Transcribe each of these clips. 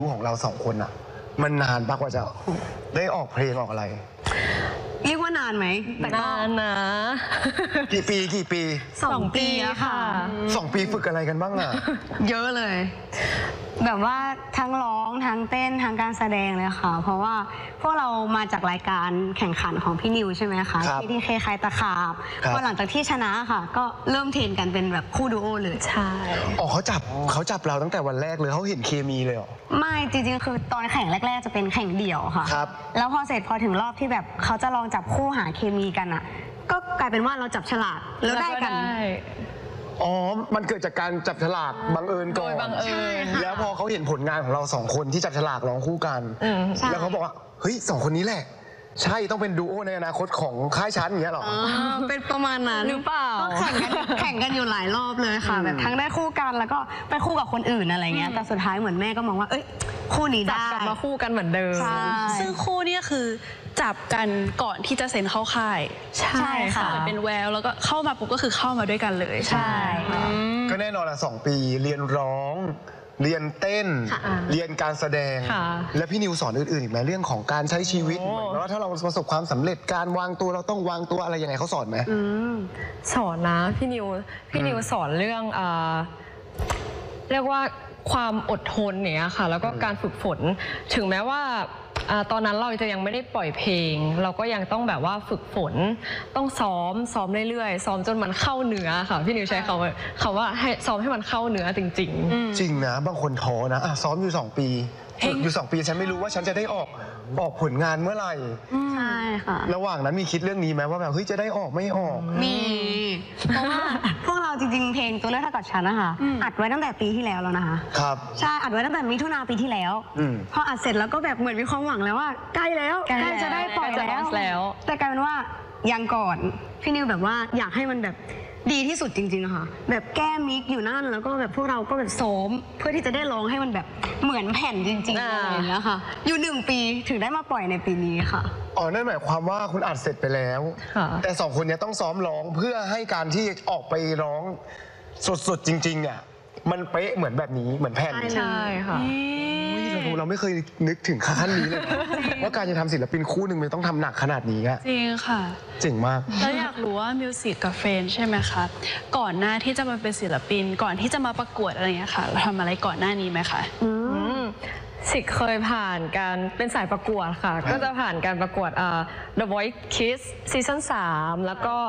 ของเราสองคนอะมันนานปะกว่าจะได้ออกเพลงออกอะไรเรียกว่านานไหมนานนะกี่ปี 2 ปีอะค่ะ 2 ปีฝึกอะไรกันบ้างอะเยอะเลยแบบว่าทั้งร้องทั้งเต้นทั้งการแสดงเลยค่ะเพราะว่าพวกเรามาจากรายการแข่งขันของพี่นิวใช่ไหมคะที่เคคายตะขาบพอหลังจากที่ชนะค่ะก็เริ่มเทรนกันเป็นแบบคู่ดูโอเลยใช่อ๋อเขาจับเราตั้งแต่วันแรกเลยเขาเห็นเคมีเลยเหรอไม่จริงๆคือตอนแข่งแรกๆจะเป็นแข่งเดี่ยวค่ะครับแล้วพอถึงรอบที่แบบเขาจะลองจับคู่หาเคมีกันอะก็กลายเป็นว่าเราจับฉลากแล้วได้กันอ๋อมันเกิดจากการจับฉลากบังเอิญก่อนแล้วพอเขาเห็นผลงานของเรา2 คนที่จับฉลากร้องคู่กันแล้วเขาบอกว่าเฮ้ย2 คนนี้แหละใช่ต้องเป็นดูโอในอนาคตของค่ายชั้นอย่างเงี้ยหรอเป็นประมาณนั้นหรือเปล่าก็แข่งกันอยู่หลายรอบเลยค่ะแบบทั้งได้คู่กันแล้วก็ไปคู่กับคนอื่นอะไรเงี้ยแต่สุดท้ายเหมือนแม่ก็มองว่าเอ้ยคู่นี้ได้กลับมาคู่กันเหมือนเดิมซึ่งคู่นี้คือจับกันก่อนที่จะเซ็นเข้าค่ายใช่ค่ะเป็นแววแล้วก็เข้ามาปุ๊บก็คือเข้ามาด้วยกันเลยใช่ก็แน่นอนละ2 ปีเรียนร้องเรียนเต้นเรียนการแสดงและพี่นิวสอนอื่นๆอีกไหมเรื่องของการใช้ชีวิตเหมือนว่าถ้าเราประสบความสำเร็จการวางตัวเราต้องวางตัวอะไรยังไงเขาสอนไหมสอนนะพี่นิวสอนเรื่องเรียกว่าความอดทนเนี่ยค่ะแล้วก็การฝึกฝนถึงแม้ว่าตอนนั้นเราจะยังไม่ได้ปล่อยเพลงเราก็ยังต้องแบบว่าฝึกฝนต้องซ้อมเรื่อยๆซ้อมจนมันเข้าเนื้อค่ะพี่นิวใช้คำว่าให้ซ้อมให้มันเข้าเนื้อจริงจริงนะบางคนท้อนะซ้อมอยู่2 ปีฝึกอยู่2 ปีฉันไม่รู้ว่าฉันจะได้ออกผลงานเมื่อไหร่ใช่ค่ะระหว่างนั้นมีคิดเรื่องนี้ไหมว่าแบบเฮ้ยจะได้ออกไม่ออกมีเพราะว่าพวกเราจริงๆเพลงตัวเลือกเท่ากับฉันนะคะอัดไว้ตั้งแต่ปีที่แล้วนะคะครับใช่อัดไว้ตั้งแต่มิถุนาปีที่แล้วพออัดเสร็จแล้วก็แบบเหมือนมีความหวังแล้วว่าใกล้แล้วใกล้จะได้ปล่อยแล้วแต่กลายเป็นว่ายังก่อนพี่นิวแบบว่าอยากให้มันแบบดีที่สุดจริงๆค่ะแบบแก้มิกอยู่นั่นแล้วก็แบบพวกเราก็แบบซ้อมเพื่อที่จะได้ร้องให้มันแบบเหมือนแผ่นจริงๆอะไรอย่างเงี้ยค่ะอยู่1 ปีถึงได้มาปล่อยในปีนี้ค่ะอ๋อนั่นหมายความว่าคุณอัดเสร็จไปแล้วแต่2 คนนี้ต้องซ้อมร้องเพื่อให้การที่ออกไปร้องสดๆจริงๆเนี่ยมันเป๊ะเหมือนแบบนี้เหมือนแผ่นใช่ค่ะเราไม่เคยนึกถึงขั้นนี้เลยว่าการจะทำศิลปินคู่หนึ่งมันต้องทำหนักขนาดนี้อะจริงค่ะเจ๋งมากแล้วอยากรู้ว่ามิวสิกกับเฟรนใช่ไหมคะก่อนหน้าที่จะมาเป็นศิลปินก่อนที่จะมาประกวดอะไรอย่างเงี้ยค่ะเราทำอะไรก่อนหน้านี้ไหมคะสิเคยผ่านการเป็นสายประกวดค่ะก็จะผ่านการประกวดThe Voice Kids ซีซั่น3แล้วก็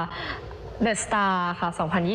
The Star ค่ะ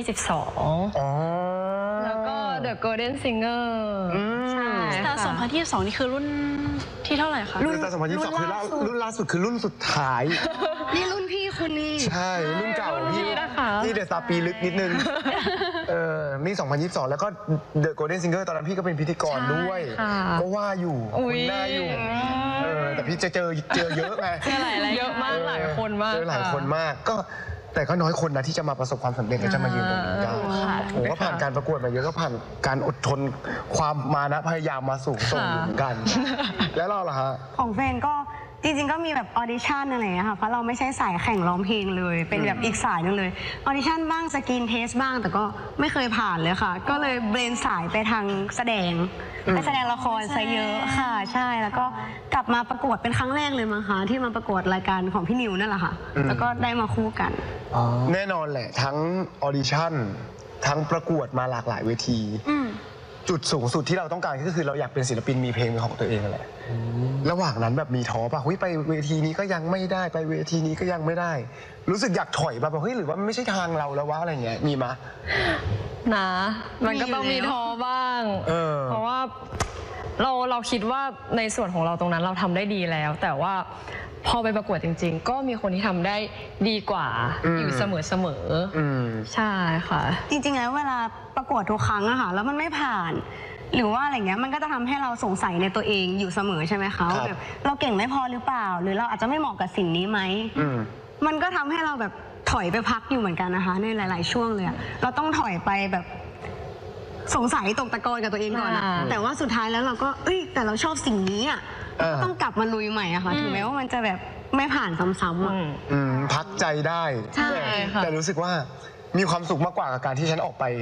2022แล้วก็ The Golden Singer ใช่ Star 2022นี่คือรุ่นที่เท่าไหร่คะรุ่น Star 2022คือรุ่นล่าสุดคือรุ่นสุดท้ายนี่รุ่นพี่คุณนี่ใช่รุ่นเก่าพี่The Star ปีลึกนิดนึงนี่2022แล้วก็ The Golden Singer ตอนนั้นพี่ก็เป็นพิธีกรด้วยก็ว่าอยู่คุณหน้าอยู่แต่พี่จะเจอเยอะไงเยอะมากหลายคนมากเจอหลายคนมากก็แต่ก็น้อยคนนะที่จะมาประสบความสำเร็จและจะมายืนตรงนี้ได้ผมก็ผ่านการประกวดมาเยอะก็ผ่านการอดทนความมานะพยายามมาสูงส่งเหมือนกันแล้วเราล่ะฮะของเฟนก็จริงๆก็มีแบบออดิชั่นอะไรอย่างเงี้ยค่ะเพราะเราไม่ใช่สายแข่งร้องเพลงเลยเป็นแบบอีกสายนึงเลยออดิชั่นบ้างสกรีนเทสบ้างแต่ก็ไม่เคยผ่านเลยค่ะก็เลยเบรนสายไปทางแสดงละครซะเยอะค่ะใช่แล้วก็กลับมาประกวดเป็นครั้งแรกเลยมั้งคะที่มาประกวดรายการของพี่นิวนั่นแหละค่ะแล้วก็ได้มาคู่กันแน่นอนแหละทั้งออดิชั่นทั้งประกวดมาหลากหลายเวทีจุดสูงสุดที่เราต้องการก็คือเราอยากเป็นศิลปินมีเพลงของตัวเองแหละระหว่างนั้นแบบมีท้อป่ะไปเวทีนี้ก็ยังไม่ได้ไปเวทีนี้ก็ยังไม่ได้รู้สึกอยากถอยป่ะแบบเฮ้ยหรือว่าไม่ใช่ทางเราแล้ววะอะไรเงี้ยมีมะนะมันก็ต้องมีท้อบ้างเพราะว่าเราคิดว่าในส่วนของเราตรงนั้นเราทำได้ดีแล้วแต่ว่าพอไปประกวดจริงๆก็มีคนที่ทำได้ดีกว่าอยู่เสมอใช่ค่ะจริงๆแล้วเวลาประกวดทุกครั้งอะค่ะแล้วมันไม่ผ่านหรือว่าอะไรเงี้ยมันก็จะทำให้เราสงสัยในตัวเองอยู่เสมอใช่ไหมคะแบบเราเก่งไม่พอหรือเปล่าหรือเราอาจจะไม่เหมาะกับสิ่งนี้ไหมมันก็ทำให้เราแบบถอยไปพักอยู่เหมือนกันนะคะในหลายๆช่วงเลยเราต้องถอยไปแบบสงสัยตกตะกอนกับตัวเองก่อนนะแต่ว่าสุดท้ายแล้วเราก็แต่เราชอบสิ่งนี้อะต้องกลับมาลุยใหม่อะค่ะถึงแม้ว่ามันจะแบบไม่ผ่านซ้ำๆอะพักใจได้ใช่แต่รู้สึกว่ามีความสุขมากกว่ากับการที่ฉันออกไป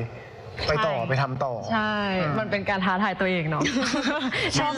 ไปต่อไปทำต่อใช่ มันเป็นการท้าทายตัวเองเนาะ